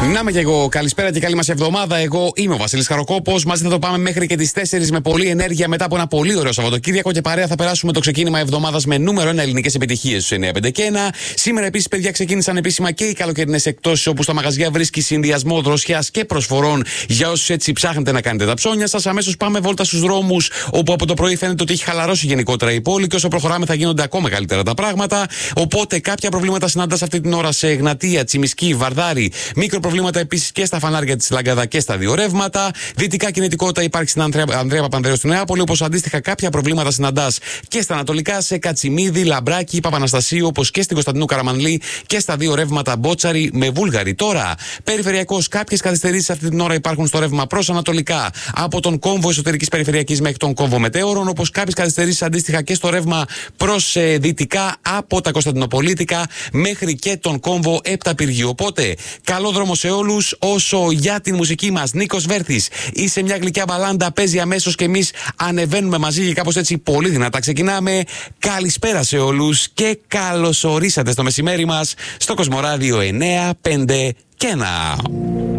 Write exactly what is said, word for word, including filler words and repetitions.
Να είμαι και εγώ. Καλησπέρα και καλή μας εβδομάδα. Εγώ είμαι ο Βασίλης Χαροκόπος. Μαζί θα το πάμε μέχρι και τις τέσσερις με πολλή ενέργεια μετά από ένα πολύ ωραίο Σαββατοκύριακο. Και παρέα θα περάσουμε το ξεκίνημα εβδομάδας με νούμερο ένα ελληνικές επιτυχίες στους εννιά πέντε και ένα. Σήμερα επίσης, παιδιά, ξεκίνησαν επίσημα και οι καλοκαιρινές εκπτώσεις, όπου στα μαγαζιά βρίσκει συνδυασμό δροσιάς και προσφορών για όσους έτσι ψάχνετε να κάνετε τα ψώνια σας. Αμέσως πάμε βόλτα στους δρόμους, όπου από το πρωί φαίνεται ότι έχει χαλαρώσει γενικότερα η πόλη και όσο προχωράμε θα γίνονται ακόμα καλύτερα τα πράγματα. Οπότε κάποια προβλήματα συνάντας αυτή την ώρα σε Εγνατία, Τσιμισκή, Βαρδάρη. Μικρό προβλήματα επίσης και στα φανάρια της Λαγκαδά και στα δύο ρεύματα. Δυτικά κινητικότητα υπάρχει στην Ανδρέα, Ανδρέα Παπανδρέου στην Νεάπολη, όπως αντίστοιχα κάποια προβλήματα συναντάς και στα ανατολικά σε Κατσιμίδη, Λαμπράκη, Παπαναστασίου, όπως και στην Κωνσταντινού Καραμανλή και στα δύο ρεύματα Μπότσαρη με Βούλγαρη. Τώρα, περιφερειακώς, κάποιες καθυστερήσεις αυτή την ώρα υπάρχουν στο ρεύμα προς ανατολικά από τον κόμβο εσωτερικής περιφερειακής μέχρι τον κόμβο Μετέωρων, όπως κάποιες καθυστερήσεις αντίστοιχα και στο ρεύμα προς ε, δυτικά από τα Κωνσταντινοπολίτικα μέχρι και τον κόμβο Επταπηργίου. Οπότε, καλό δρόμο σε όλους. Όσο για τη μουσική μας, Νίκος Βέρθης, είσαι μια γλυκιά μπαλάντα, παίζει αμέσως και εμείς ανεβαίνουμε μαζί και κάπως έτσι πολύ δυνατά ξεκινάμε. Καλησπέρα σε όλους και καλωσορίσατε στο μεσημέρι μας στο Κοσμοράδιο εννιά πέντε και ένα.